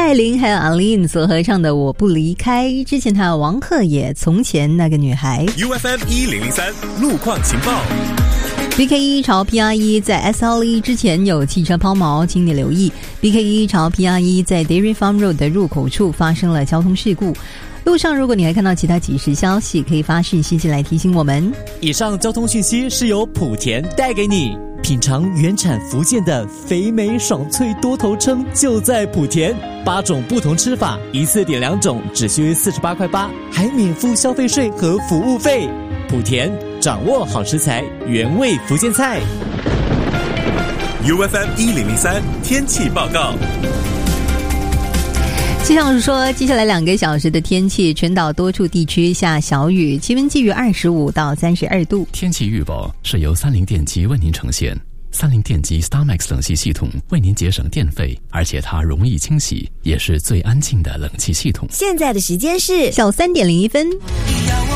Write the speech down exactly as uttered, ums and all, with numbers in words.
爱玲还有阿琳所合唱的《我不离开》，之前还有王鹤也《从前那个女孩》。 U F M 一零零三路况情报。 B K 一 朝 P R 一在 S L 一之前有汽车抛锚，请你留意。B K 一 朝 P R 一在 Dairy Farm Road 的入口处发生了交通事故。路上如果你还看到其他即时消息，可以发讯息进来提醒我们。 以上交通讯息是由莆田带给你。品尝原产福建的肥美爽脆多头称就在莆田，八种不同吃法，一次点两种，只需四十八块八，还免付消费税和服务费。莆田，掌握好食材，原味福建菜。 U F M 一零零三天气报告。 气象署说，接下来两个小时的天气，全岛多处地区下小雨，气温介于二十五到三十二度。 天气预报是由三菱电机为您呈现。三菱电机 StarMax 冷气系统为您节省电费，而且它容易清洗，也是最安静的冷气系统。 现在的时间是下午三点零一分。